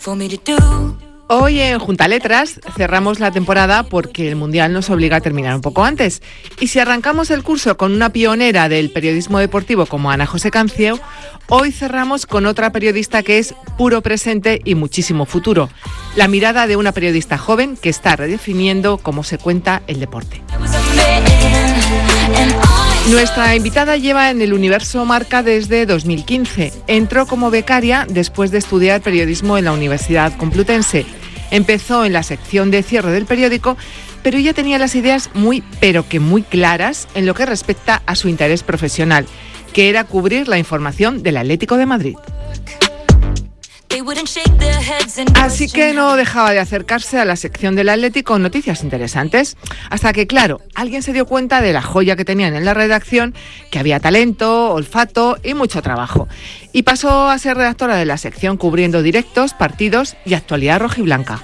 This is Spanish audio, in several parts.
Hoy en Junta Letras cerramos la temporada porque el Mundial nos obliga a terminar un poco antes. Y si arrancamos el curso con una pionera del periodismo deportivo como Ana José Cancio, hoy cerramos con otra periodista que es puro presente y muchísimo futuro. La mirada de una periodista joven que está redefiniendo cómo se cuenta el deporte. Nuestra invitada lleva en el universo Marca desde 2015. Entró como becaria después de estudiar periodismo en la Universidad Complutense. Empezó en la sección de cierre del periódico, pero ya tenía las ideas muy claras en lo que respecta a su interés profesional, que era cubrir la información del Atlético de Madrid. Así que no dejaba de acercarse a la sección del Atlético con noticias interesantes, hasta que, claro, alguien se dio cuenta de la joya que tenían en la redacción, que había talento, olfato y mucho trabajo. Y pasó a ser redactora de la sección cubriendo directos, partidos y actualidad rojiblanca.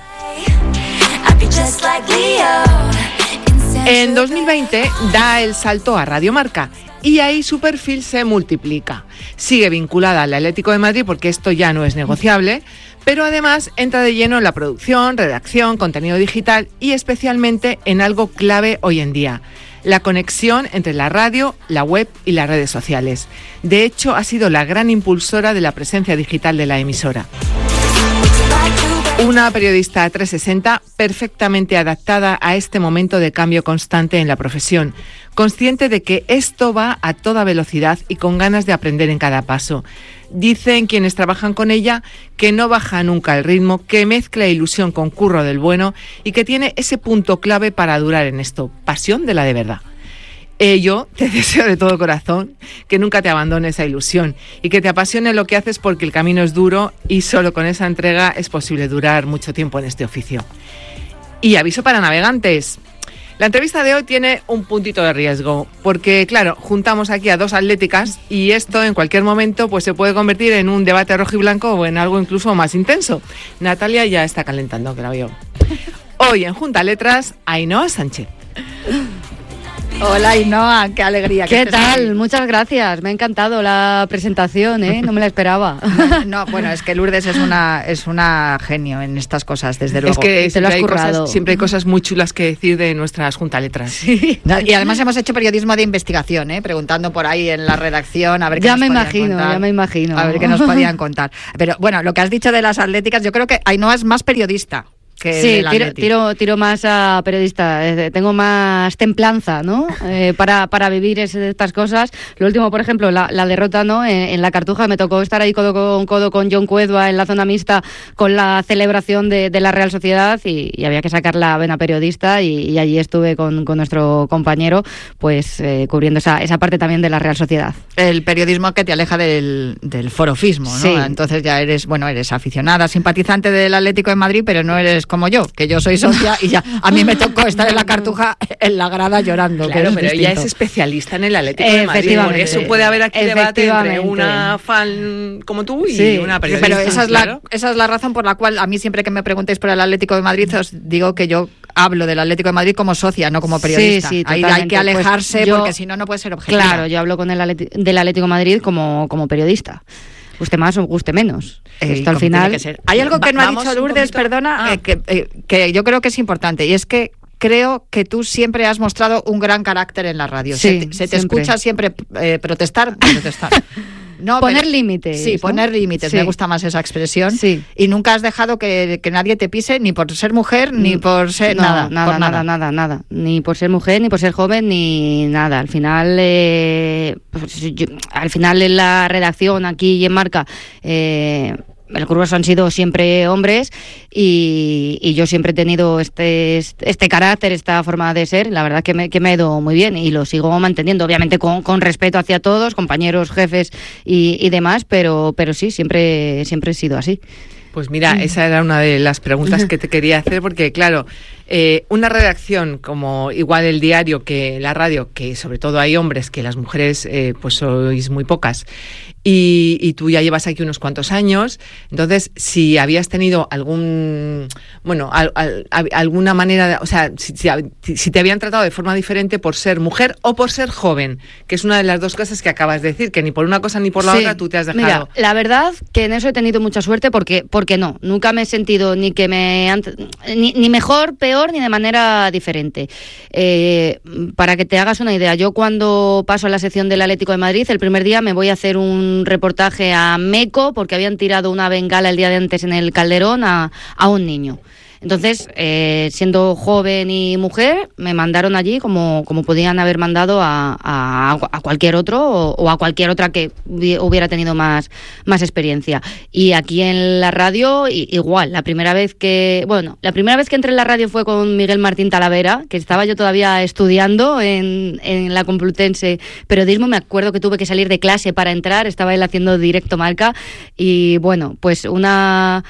En 2020 da el salto a Radio Marca y ahí su perfil se multiplica. Sigue vinculada al Atlético de Madrid porque esto ya no es negociable, pero además entra de lleno en la producción, redacción, contenido digital y especialmente en algo clave hoy en día: la conexión entre la radio, la web y las redes sociales. De hecho, ha sido la gran impulsora de la presencia digital de la emisora. Una periodista 360 perfectamente adaptada a este momento de cambio constante en la profesión, consciente de que esto va a toda velocidad y con ganas de aprender en cada paso. Dicen quienes trabajan con ella que no baja nunca el ritmo, que mezcla ilusión con curro del bueno y que tiene ese punto clave para durar en esto: pasión de la de verdad. Yo te deseo de todo corazón que nunca te abandone esa ilusión y que te apasione lo que haces, porque el camino es duro y solo con esa entrega es posible durar mucho tiempo en este oficio. Y aviso para navegantes: la entrevista de hoy tiene un puntito de riesgo, porque claro, juntamos aquí a dos atléticas y esto en cualquier momento pues se puede convertir en un debate rojo y blanco o en algo incluso más intenso. Natalia ya está calentando, que la veo. Hoy en Junta Letras, Ainhoa Sánchez. Hola, Ainhoa, qué alegría. ¿Qué tal? Ahí. Muchas gracias, me ha encantado la presentación, ¿eh? No me la esperaba. No, bueno, es que Lourdes es una genio en estas cosas, desde luego. Es que te lo has currado. Siempre hay cosas muy chulas que decir de nuestras Junta Letras. Sí. Y además hemos hecho periodismo de investigación, preguntando por ahí en la redacción a ver qué nos podían contar. Ya me imagino. A ver qué nos podían contar. Pero bueno, lo que has dicho de las atléticas, yo creo que Ainhoa es más periodista. Sí, tiro más a periodista, tengo más templanza, ¿no? Para vivir estas cosas. Lo último, por ejemplo, la derrota, ¿no? En la Cartuja me tocó estar ahí codo con codo con John Cuedva en la zona mixta con la celebración de la Real Sociedad y había que sacar la vena periodista y allí estuve con nuestro compañero pues cubriendo esa parte también de la Real Sociedad. El periodismo que te aleja del forofismo, ¿no? Sí. Entonces ya eres aficionada, simpatizante del Atlético de Madrid, pero no eres como yo, que yo soy socia y ya a mí me tocó estar en la Cartuja en la grada llorando. Claro, pero ella es especialista en el Atlético de Madrid. Por eso puede haber aquí debate entre una fan como tú y una periodista. Pero esa es la razón por la cual a mí siempre que me preguntéis por el Atlético de Madrid os digo que yo hablo del Atlético de Madrid como socia, no como periodista. Sí, ahí hay que alejarse, pues porque si no puede ser objetivo. Claro, yo hablo del Atlético de Madrid como periodista. Guste más o guste menos. Esto al final... Hay algo que no ha dicho Lourdes, perdona, que yo creo que es importante, y es que creo que tú siempre has mostrado un gran carácter en la radio. Sí, se te escucha siempre protestar. No, poner límites. Sí, ¿no? Poner límites, me gusta más esa expresión. Sí. Y nunca has dejado que nadie te pise, ni por ser mujer, ni por ser nada. Ni por ser mujer, ni por ser joven, ni nada. Al final, en la redacción aquí y en Marca, el grueso han sido siempre hombres y yo siempre he tenido este carácter, esta forma de ser. La verdad que me ha ido muy bien y lo sigo manteniendo, obviamente con respeto hacia todos, compañeros, jefes y demás, pero sí, siempre he sido así. Pues mira, esa era una de las preguntas que te quería hacer, porque claro, una redacción como igual el diario que la radio, que sobre todo hay hombres, que las mujeres pues sois muy pocas, y tú ya llevas aquí unos cuantos años. Entonces, si habías tenido alguna manera, o sea, si te habían tratado de forma diferente por ser mujer o por ser joven, que es una de las dos cosas que acabas de decir, que ni por una cosa ni por la otra tú te has dejado. Mira, la verdad que en eso he tenido mucha suerte porque no, nunca me he sentido ni mejor, peor, ni de manera diferente. Para que te hagas una idea, yo cuando paso a la sección del Atlético de Madrid, el primer día me voy a hacer un reportaje a Meco porque habían tirado una bengala el día de antes en el Calderón a un niño. Entonces, siendo joven y mujer, me mandaron allí como podían haber mandado a cualquier otro o a cualquier otra que hubiera tenido más experiencia. Y aquí en la radio, igual, la primera vez que entré en la radio fue con Miguel Martín Talavera, que estaba yo todavía estudiando en la Complutense Periodismo. Me acuerdo que tuve que salir de clase para entrar, estaba él haciendo directo Marca y bueno, pues una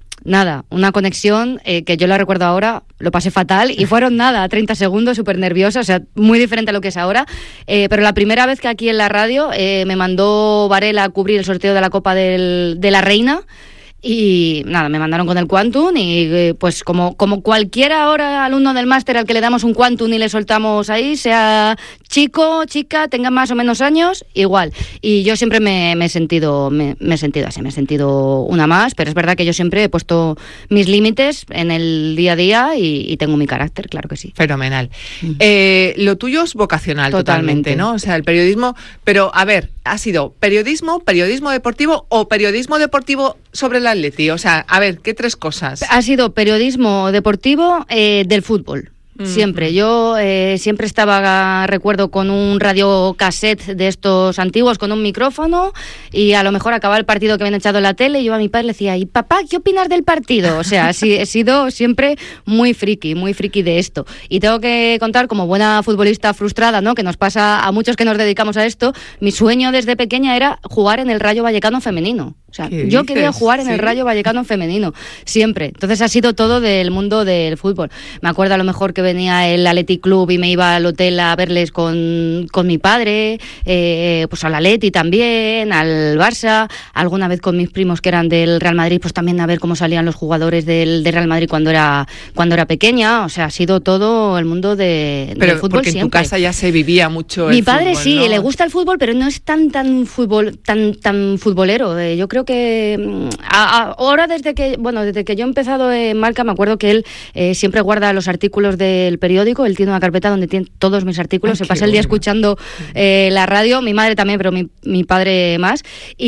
conexión que yo la recuerdo ahora, lo pasé fatal y fueron 30 segundos, súper nerviosa, o sea, muy diferente a lo que es ahora, pero la primera vez que aquí en la radio me mandó Varela a cubrir el sorteo de la Copa de la Reina. Y me mandaron con el Quantum y pues como cualquiera ahora alumno del máster al que le damos un Quantum y le soltamos ahí, sea chico, chica, tenga más o menos años, igual. Y yo siempre me he sentido así, me he sentido una más, pero es verdad que yo siempre he puesto mis límites en el día a día y tengo mi carácter, claro que sí. Fenomenal. Lo tuyo es vocacional totalmente, ¿no? O sea, el periodismo, pero a ver, ¿ha sido periodismo deportivo o periodismo deportivo sobre el Atleti? O sea, a ver, ¿qué tres cosas? Ha sido periodismo deportivo del fútbol. Siempre. Yo siempre estaba, recuerdo, con un radiocassette de estos antiguos, con un micrófono, y a lo mejor acababa el partido que habían echado en la tele y yo a mi padre le decía, ¿y papá, qué opinas del partido? O sea, sí, he sido siempre muy friki de esto. Y tengo que contar, como buena futbolista frustrada, ¿no?, que nos pasa a muchos que nos dedicamos a esto, mi sueño desde pequeña era jugar en el Rayo Vallecano femenino. O sea, yo quería jugar en el Rayo Vallecano femenino, siempre. Entonces ha sido todo del mundo del fútbol. Me acuerdo a lo mejor que venía el Athletic Club y me iba al hotel a verles con mi padre, pues al Atleti también, al Barça, alguna vez con mis primos que eran del Real Madrid, pues también a ver cómo salían los jugadores del Real Madrid cuando era pequeña. O sea, ha sido todo el mundo del fútbol siempre. Pero porque en tu casa ya se vivía mucho el fútbol. Mi padre fútbol, sí, ¿no? le gusta el fútbol, pero no es tan futbolero. Yo creo que ahora desde que yo he empezado en Marca, me acuerdo que él siempre guarda los artículos del periódico. Él tiene una carpeta donde tiene todos mis artículos. Se pasa el día escuchando la radio. Mi madre también, pero mi padre más.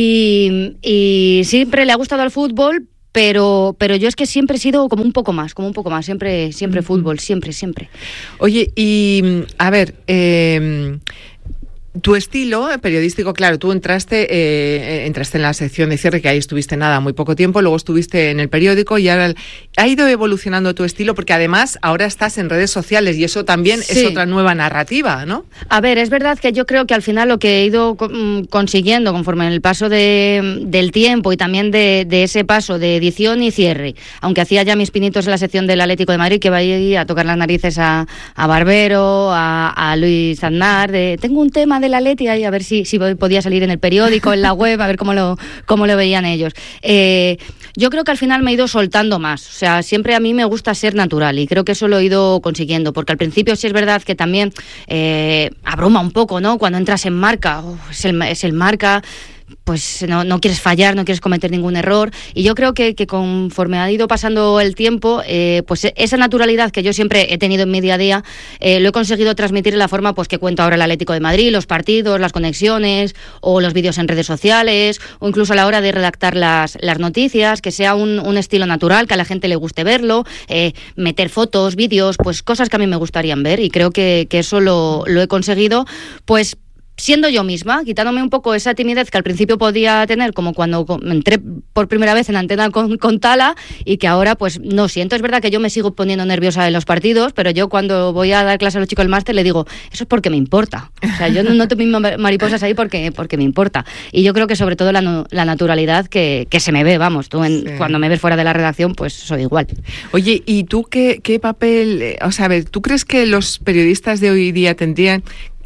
Y siempre le ha gustado el fútbol, pero yo es que siempre he sido como un poco más, siempre fútbol, siempre. Oye, y a ver, tu estilo periodístico, claro, tú entraste en la sección de cierre, que ahí estuviste muy poco tiempo, luego estuviste en el periódico y ahora ha ido evolucionando tu estilo, porque además ahora estás en redes sociales y eso también es otra nueva narrativa, ¿no? A ver, es verdad que yo creo que al final lo que he ido consiguiendo conforme en el paso del tiempo y también de ese paso de edición y cierre, aunque hacía ya mis pinitos en la sección del Atlético de Madrid, que va a ir a tocar las narices a Barbero, a Luis Aznar, tengo un tema del Atleti ahí, a ver si podía salir en el periódico, en la web, a ver cómo lo veían ellos. Yo creo que al final me he ido soltando más, o sea, siempre a mí me gusta ser natural y creo que eso lo he ido consiguiendo, porque al principio sí es verdad que también abruma un poco, ¿no? Cuando entras en Marca, es el Marca, pues no quieres fallar, no quieres cometer ningún error, y yo creo que conforme ha ido pasando el tiempo, pues esa naturalidad que yo siempre he tenido en mi día a día, lo he conseguido transmitir en la forma pues que cuento ahora el Atlético de Madrid, los partidos, las conexiones, o los vídeos en redes sociales, o incluso a la hora de redactar las noticias, que sea un estilo natural, que a la gente le guste verlo, meter fotos, vídeos, pues cosas que a mí me gustarían ver, y creo que eso lo he conseguido, pues siendo yo misma, quitándome un poco esa timidez que al principio podía tener, como cuando entré por primera vez en Antena con Tala, y que ahora pues no siento. Es verdad que yo me sigo poniendo nerviosa en los partidos, pero yo cuando voy a dar clase a los chicos del máster le digo, eso es porque me importa. O sea, yo no tengo mariposas ahí porque me importa. Y yo creo que sobre todo la naturalidad que se me ve, vamos, cuando me ves fuera de la redacción, pues soy igual. Oye, ¿y tú qué papel, o sea, a ver, ¿tú crees que los periodistas de hoy día tendrían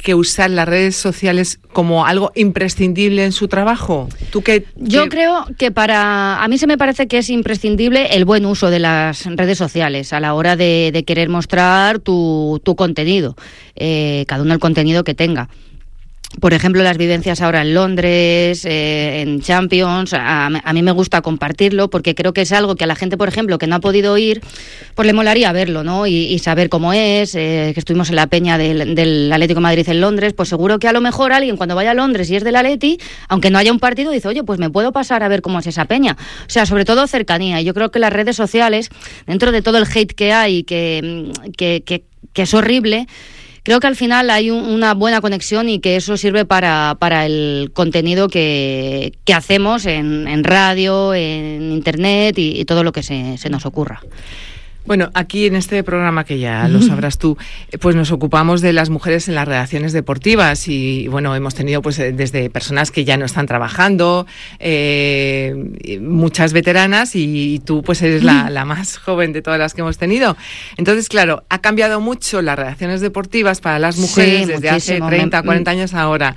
que usar las redes sociales como algo imprescindible en su trabajo? Yo creo que a mí se me parece que es imprescindible el buen uso de las redes sociales a la hora de querer mostrar tu contenido, cada uno el contenido que tenga. Por ejemplo, las vivencias ahora en Londres, en Champions, a mí me gusta compartirlo porque creo que es algo que a la gente, por ejemplo, que no ha podido ir, pues le molaría verlo, ¿no? Y saber cómo es, que estuvimos en la peña del Atlético de Madrid en Londres, pues seguro que a lo mejor alguien cuando vaya a Londres y es del Atleti, aunque no haya un partido, dice, oye, pues me puedo pasar a ver cómo es esa peña. O sea, sobre todo cercanía. Yo creo que las redes sociales, dentro de todo el hate que hay, que es horrible, creo que al final hay una buena conexión y que eso sirve para el contenido que hacemos en radio, en internet y todo lo que se nos ocurra. Bueno, aquí en este programa, que ya lo sabrás tú, pues nos ocupamos de las mujeres en las redacciones deportivas y bueno, hemos tenido pues desde personas que ya no están trabajando, muchas veteranas y tú pues eres la más joven de todas las que hemos tenido. Entonces, claro, ha cambiado mucho las redacciones deportivas para las mujeres desde hace 30, 40 años ahora.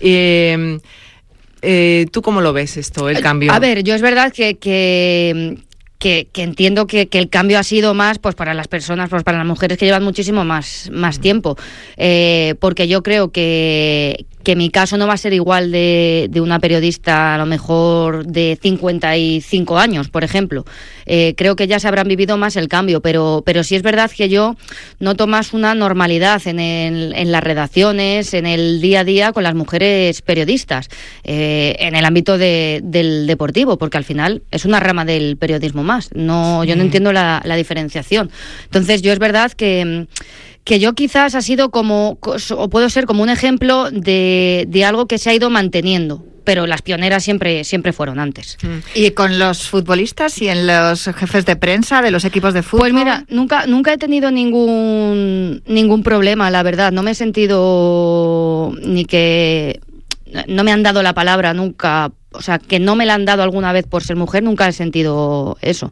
¿Tú cómo lo ves esto, el cambio? A ver, yo es verdad que entiendo que el cambio ha sido más pues para las personas, pues para las mujeres que llevan muchísimo más tiempo, porque yo creo que mi caso no va a ser igual de una periodista a lo mejor de 55 años, por ejemplo. Creo que ya se habrán vivido más el cambio, pero sí es verdad que yo noto más una normalidad en las redacciones, en el día a día con las mujeres periodistas, en el ámbito del deportivo, porque al final es una rama del periodismo más. Yo no entiendo la diferenciación. Entonces yo es verdad que yo quizás ha sido o puedo ser como un ejemplo de algo que se ha ido manteniendo, pero las pioneras siempre fueron antes. ¿Y con los futbolistas y en los jefes de prensa de los equipos de fútbol? Pues mira, nunca he tenido ningún problema, la verdad. No me he sentido ni que no me han dado la palabra nunca, o sea, que no me la han dado alguna vez por ser mujer, nunca he sentido eso.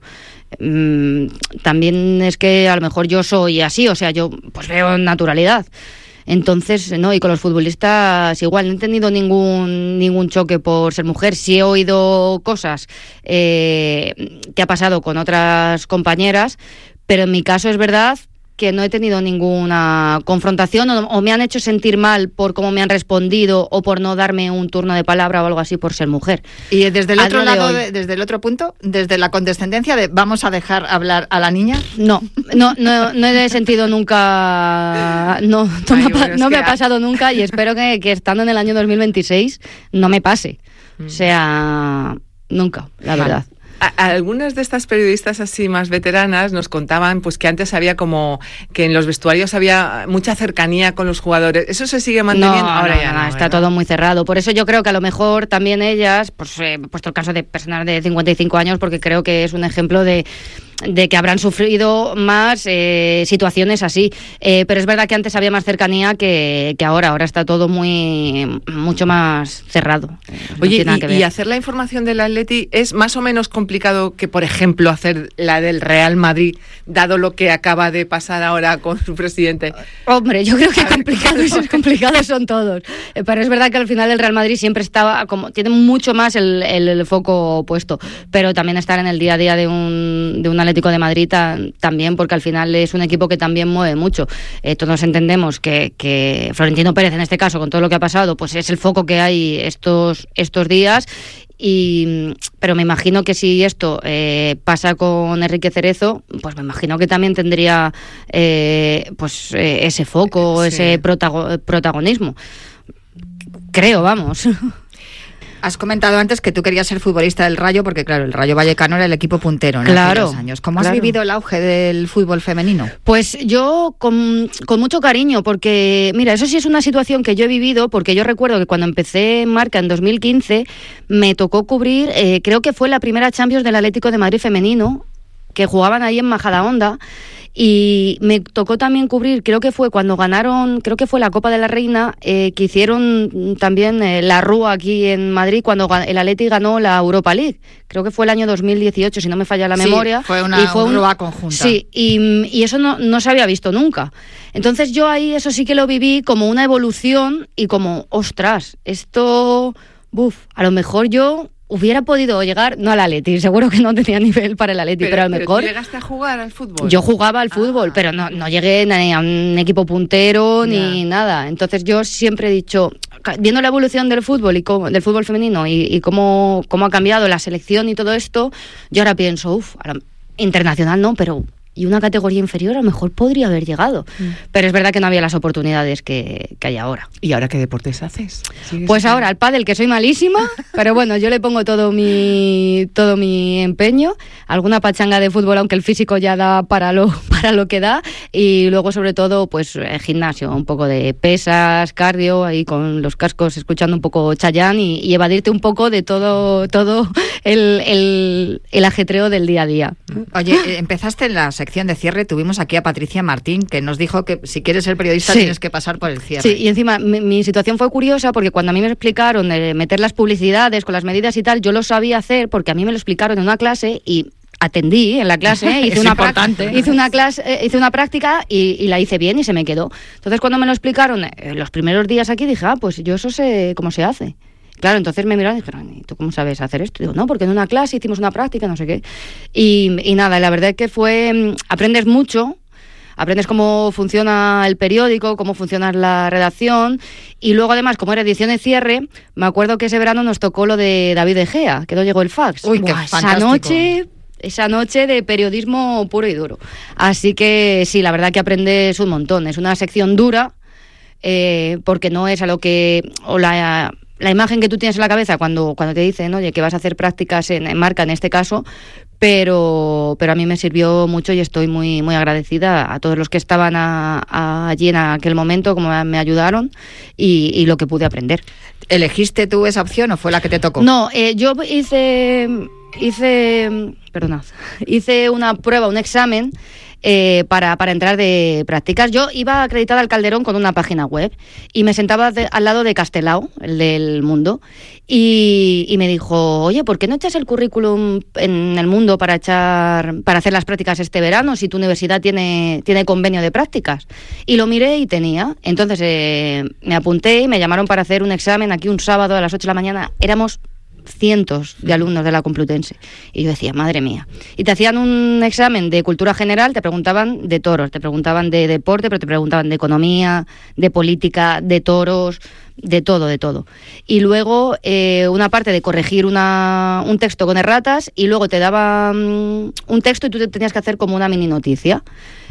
También es que a lo mejor yo soy así, o sea, yo pues veo naturalidad. Entonces, no, y con los futbolistas igual, no he tenido ningún choque por ser mujer. Sí he oído cosas que ha pasado con otras compañeras, pero en mi caso es verdad que no he tenido ninguna confrontación o me han hecho sentir mal por cómo me han respondido o por no darme un turno de palabra o algo así por ser mujer. Y desde el otro lado, desde el otro punto, desde la condescendencia de vamos a dejar hablar a la niña. No he sentido nunca, no me ha pasado nunca y espero que estando en el año 2026 no me pase. O sea, nunca, la verdad. Algunas de estas periodistas así más veteranas nos contaban pues que antes había como que en los vestuarios había mucha cercanía con los jugadores. ¿Eso se sigue manteniendo? Ahora ya no, está todo muy cerrado. Por eso yo creo que a lo mejor también ellas, pues he puesto el caso de personas de 55 años porque creo que es un ejemplo de que habrán sufrido más situaciones así, pero es verdad que antes había más cercanía que ahora está todo mucho más cerrado. Oye, y hacer la información del Atleti es más o menos complicado que, por ejemplo, hacer la del Real Madrid, dado lo que acaba de pasar ahora con su presidente. Hombre, yo creo que complicados son todos, pero es verdad que al final el Real Madrid siempre estaba tiene mucho más el foco puesto, pero también estar en el día a día de un Atlético de Madrid también, porque al final es un equipo que también mueve mucho. Todos entendemos que Florentino Pérez, en este caso, con todo lo que ha pasado, pues es el foco que hay estos días. Pero me imagino que si esto pasa con Enrique Cerezo, pues me imagino que también tendría ese foco, sí, ese protagonismo. Creo, vamos. Has comentado antes que tú querías ser futbolista del Rayo porque, claro, el Rayo Vallecano era el equipo puntero en aquellos años. ¿Cómo has vivido el auge del fútbol femenino? Pues yo con mucho cariño, porque, mira, eso sí es una situación que yo he vivido, porque yo recuerdo que cuando empecé en Marca en 2015, me tocó cubrir, creo que fue la primera Champions del Atlético de Madrid femenino, que jugaban ahí en Majadahonda. Y me tocó también cubrir, creo que fue cuando ganaron, creo que fue la Copa de la Reina, que hicieron también la Rúa aquí en Madrid cuando el Atleti ganó la Europa League. Creo que fue el año 2018, si no me falla la memoria. Fue una Rúa conjunta. Sí, y eso no se había visto nunca. Entonces yo ahí eso sí que lo viví como una evolución y como, ostras, esto, a lo mejor yo hubiera podido llegar, no al Atleti, seguro que no tenía nivel para el Atleti, pero a lo mejor... ¿Pero tú llegaste a jugar al fútbol? Yo jugaba al fútbol, pero no llegué ni a un equipo puntero ni nada. Entonces yo siempre he dicho, viendo la evolución del fútbol del fútbol femenino y cómo ha cambiado la selección y todo esto, yo ahora pienso, ahora, internacional no, pero... Y una categoría inferior a lo mejor podría haber llegado. Pero es verdad que no había las oportunidades que hay ahora. ¿Y ahora qué deportes haces? Pues ahora al pádel, que soy malísima, pero bueno, yo le pongo todo mi empeño. Alguna pachanga de fútbol, aunque el físico ya da para lo que da. Y luego, sobre todo, pues gimnasio, un poco de pesas, cardio, ahí con los cascos, escuchando un poco Chayanne y evadirte un poco de todo el ajetreo del día a día. Oye, empezaste en la sección de cierre, tuvimos aquí a Patricia Martín, que nos dijo que si quieres ser periodista tienes que pasar por el cierre. Sí, y encima mi situación fue curiosa porque cuando a mí me explicaron meter las publicidades con las medidas y tal, yo lo sabía hacer porque a mí me lo explicaron en una clase y atendí en la clase, hice una práctica y la hice bien y se me quedó. Entonces cuando me lo explicaron los primeros días aquí dije, pues yo eso sé cómo se hace. Claro, entonces me miraron y dijeron, ¿y tú cómo sabes hacer esto? Digo, no, porque en una clase hicimos una práctica, no sé qué. Y nada, la verdad es que aprendes mucho, aprendes cómo funciona el periódico, cómo funciona la redacción, y luego además, como era edición de cierre, me acuerdo que ese verano nos tocó lo de David De Gea, que no llegó el fax. Uy, qué fantástico. Esa noche de periodismo puro y duro. Así que sí, la verdad que aprendes un montón. Es una sección dura, porque no es a lo que... La imagen que tú tienes en la cabeza cuando te dicen, oye, que vas a hacer prácticas en Marca, en este caso, pero a mí me sirvió mucho y estoy muy, muy agradecida a todos los que estaban allí en aquel momento, como me ayudaron y lo que pude aprender. ¿Elegiste tú esa opción o fue la que te tocó? No, yo hice una prueba, un examen, para entrar de prácticas. Yo iba acreditada al Calderón con una página web y me sentaba al lado de Castelao, el del Mundo, y me dijo, oye, ¿por qué no echas el currículum en el Mundo para hacer las prácticas este verano si tu universidad tiene convenio de prácticas? Y lo miré y tenía. Entonces me apunté y me llamaron para hacer un examen aquí un sábado a las 8 de la mañana. Éramos cientos de alumnos de la Complutense. Y yo decía, madre mía. Y te hacían un examen de cultura general, te preguntaban de toros, te preguntaban de deporte, pero te preguntaban de economía, de política, de toros, de todo. Y luego una parte de corregir un texto con erratas y luego te daban un texto y tú te tenías que hacer como una mini noticia.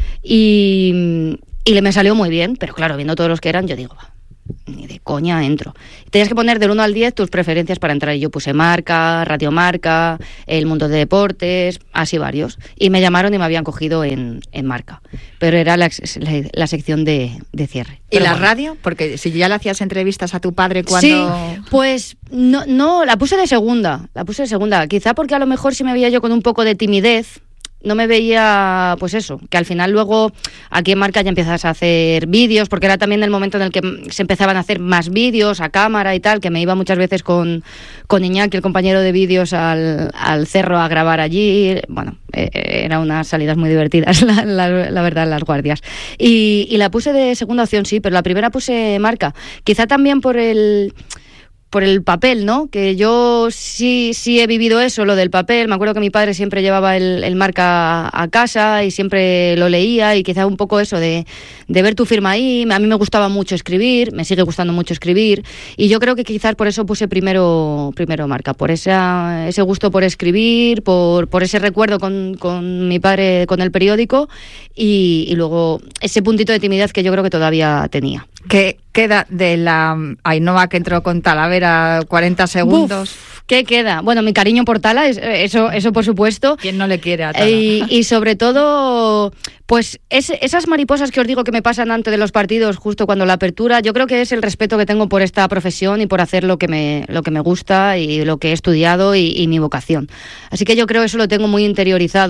Y me salió muy bien, pero claro, viendo todos los que eran, yo digo, ni de coña entro. Tenías que poner del 1 al 10 tus preferencias para entrar y yo puse Marca, Radio Marca, El Mundo de Deportes, así varios, y me llamaron y me habían cogido en Marca, pero era la sección de cierre. ¿Y la radio? Porque si ya le hacías entrevistas a tu padre cuando... Sí, pues no, la puse de segunda, quizá porque a lo mejor si me veía yo con un poco de timidez, no me veía, pues eso, que al final luego aquí en Marca ya empiezas a hacer vídeos, porque era también el momento en el que se empezaban a hacer más vídeos a cámara y tal, que me iba muchas veces con Iñaki, el compañero de vídeos, al cerro a grabar allí. Bueno, eran unas salidas muy divertidas, la verdad, las guardias. Y la puse de segunda opción, sí, pero la primera puse Marca. Quizá también por el papel, ¿no? Que yo sí he vivido eso, lo del papel. Me acuerdo que mi padre siempre llevaba el Marca a casa y siempre lo leía, y quizá un poco eso de ver tu firma ahí. A mí me gustaba mucho escribir, me sigue gustando mucho escribir, y yo creo que quizás por eso puse primero Marca, por ese gusto por escribir, por ese recuerdo con mi padre, con el periódico, y luego ese puntito de timidez que yo creo que todavía tenía. ¿Qué queda de la Ainhoa que entró con Talavera 40 segundos? ¿Qué queda? Bueno, mi cariño por Tala, eso por supuesto. ¿Quién no le quiere a Tala? Y sobre todo, pues esas mariposas que os digo que me pasan antes de los partidos, justo cuando la apertura, yo creo que es el respeto que tengo por esta profesión y por hacer lo que me gusta y lo que he estudiado y mi vocación. Así que yo creo que eso lo tengo muy interiorizado,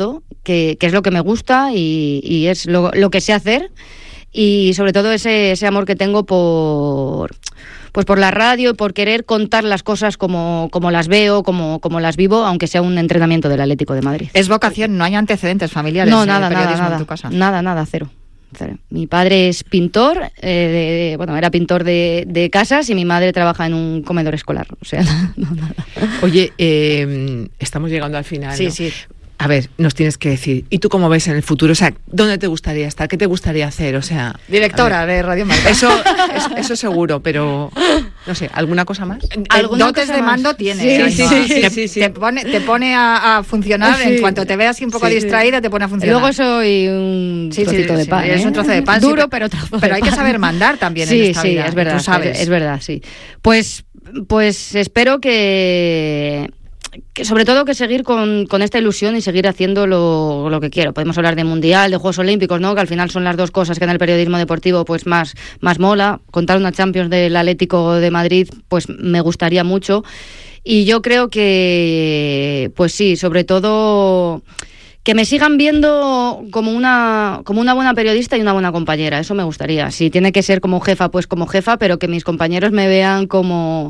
que es lo que me gusta y es lo que sé hacer, y sobre todo ese amor que tengo por la radio y por querer contar las cosas como las veo, como las vivo, aunque sea un entrenamiento del Atlético de Madrid. Es vocación, no hay antecedentes familiares. No, nada, en tu casa. Nada, cero. Mi padre es pintor, era pintor de casas, y mi madre trabaja en un comedor escolar, o sea, nada. Oye, estamos llegando al final, sí, ¿no? Sí. A ver, nos tienes que decir, ¿y tú cómo ves en el futuro? O sea, ¿dónde te gustaría estar? ¿Qué te gustaría hacer? O sea, directora de Radio Marca. Eso seguro, pero no sé, ¿alguna cosa más? Dotes de mando tiene. Sí. Te pone a funcionar en cuanto te veas un poco distraída, te pone a funcionar. Luego soy un trocito de pan. Es un trozo de pan. Duro, pero trozo de pan. Pero hay que saber mandar también en esta vida. Sí, es verdad. Tú sabes. Es verdad, sí. Pues espero que sobre todo que seguir con esta ilusión y seguir haciendo lo que quiero. Podemos hablar de Mundial, de Juegos Olímpicos, ¿no? Que al final son las dos cosas que en el periodismo deportivo pues más mola. Contar una Champions del Atlético de Madrid pues me gustaría mucho. Y yo creo que, pues sí, sobre todo que me sigan viendo como una buena periodista y una buena compañera. Eso me gustaría. Si tiene que ser como jefa, pues como jefa, pero que mis compañeros me vean como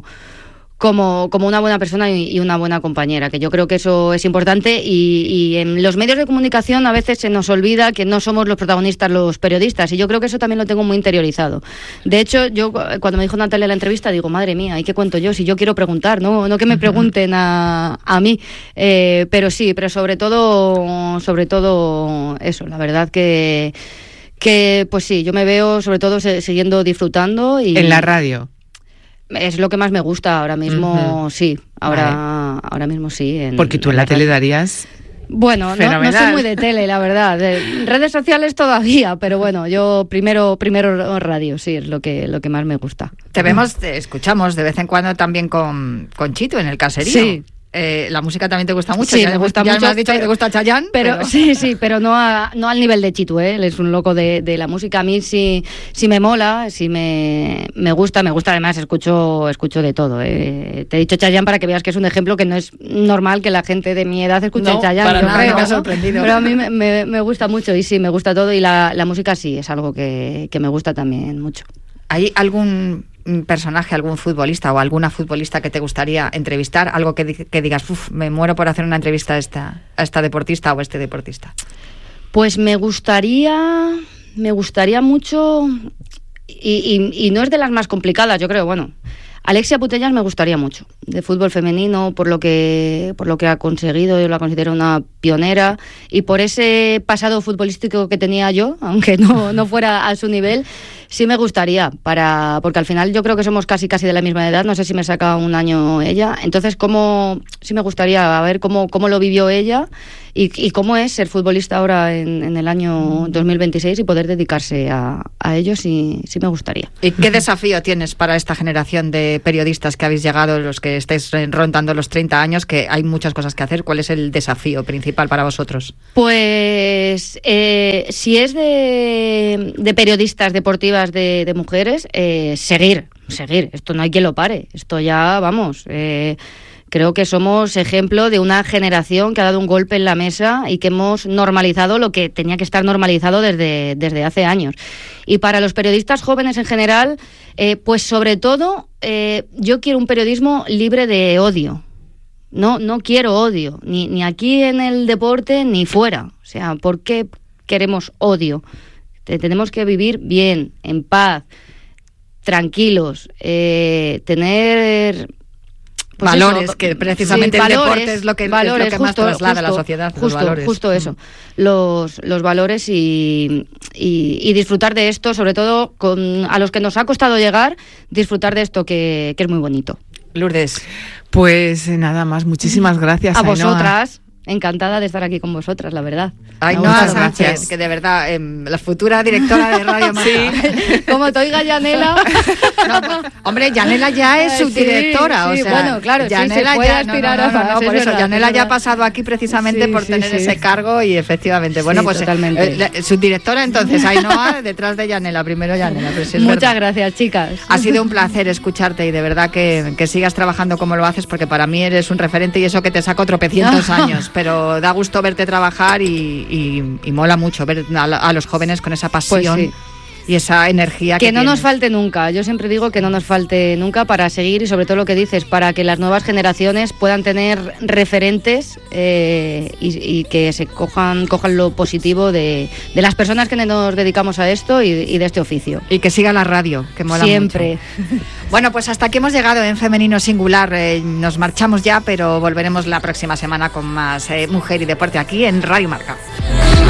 una buena persona y una buena compañera, que yo creo que eso es importante, y en los medios de comunicación a veces se nos olvida que no somos los protagonistas los periodistas, y yo creo que eso también lo tengo muy interiorizado. De hecho, yo cuando me dijo Natalia en la entrevista, digo, madre mía, ¿y qué cuento yo? Si yo quiero preguntar, no que me pregunten a mí, pero sí, pero sobre todo eso, la verdad que pues sí, yo me veo sobre todo siguiendo disfrutando. Y en la radio es lo que más me gusta ahora mismo, sí. Ahora mismo sí. Porque tú en la tele darías... Bueno, no soy muy de tele, la verdad. De redes sociales todavía, pero bueno, yo primero radio, sí, es lo que más me gusta. Te escuchamos de vez en cuando también con Chito en el caserío. Sí. La música también te gusta mucho. Sí, me gusta mucho. Ya me has dicho que te gusta Chayanne. Pero sí, pero no al nivel de Chitu, ¿eh? Él es un loco de la música. A mí sí me mola, sí me gusta. Además, escucho de todo, ¿eh? Te he dicho Chayanne para que veas que es un ejemplo que no es normal que la gente de mi edad escuche Chayanne. Para nada, me ha sorprendido. Pero a mí me gusta mucho, y sí, me gusta todo, y la música sí, es algo que me gusta también mucho. ¿Hay algún personaje, algún futbolista o alguna futbolista que te gustaría entrevistar? Algo que digas, me muero por hacer una entrevista a esta deportista o a este deportista. Pues me gustaría mucho, y no es de las más complicadas, yo creo. Bueno, Alexia Putellas me gustaría mucho, de fútbol femenino, por lo que ha conseguido. Yo la considero una pionera, y por ese pasado futbolístico que tenía yo, aunque no fuera a su nivel, sí me gustaría, porque al final yo creo que somos casi de la misma edad. No sé si me saca un año ella, entonces sí me gustaría ver cómo lo vivió ella y cómo es ser futbolista ahora en el año 2026 y poder dedicarse a ello. Sí me gustaría. ¿Y qué desafío tienes para esta generación de periodistas que habéis llegado, los que estáis rondando los 30 años, que hay muchas cosas que hacer? ¿Cuál es el desafío principal para vosotros? Pues si es de periodistas deportivas de mujeres, seguir. Esto no hay quien lo pare. Esto ya, vamos, creo que somos ejemplo de una generación que ha dado un golpe en la mesa y que hemos normalizado lo que tenía que estar normalizado desde hace años. Y para los periodistas jóvenes en general, pues sobre todo, yo quiero un periodismo libre de odio. No quiero odio, ni aquí en el deporte ni fuera. O sea, ¿por qué queremos odio? Tenemos que vivir bien, en paz, tranquilos, tener... Pues valores, eso, que precisamente el deporte es lo que más traslada a la sociedad. Justo eso, los valores y disfrutar de esto, sobre todo a los que nos ha costado llegar, disfrutar de esto que es muy bonito. Lourdes. Pues nada más, muchísimas gracias, a Ainhoa. Vosotras. Encantada de estar aquí con vosotras, la verdad. Ainhoa Sánchez, que de verdad, la futura directora de Radio Marca. Sí. Como te oiga Yanela. Hombre, Yanela ya es subdirectora. Sí, o sea, bueno, claro, Yanela se puede aspirar a más. Por eso, Yanela ya ha pasado aquí precisamente por tener ese cargo, y efectivamente, bueno, pues subdirectora, entonces Ainhoa detrás de Yanela, primero Yanela. Muchas gracias, chicas. Ha sido un placer escucharte, y de verdad que sigas trabajando como lo haces, porque para mí eres un referente, y eso que te saco tropecientos años. pero da gusto verte trabajar y mola mucho ver a los jóvenes con esa pasión. Pues sí. Y esa energía que no tienes. nos falte nunca. Yo siempre digo que no nos falte nunca para seguir y sobre todo lo que dices, para que las nuevas generaciones puedan tener referentes y que se cojan lo positivo de las personas que nos dedicamos a esto y de este oficio. Y que siga la radio, que mola siempre. Mucho. Bueno, pues hasta aquí hemos llegado en Femenino Singular. Nos marchamos ya, pero volveremos la próxima semana con más Mujer y Deporte aquí en Radio Marca.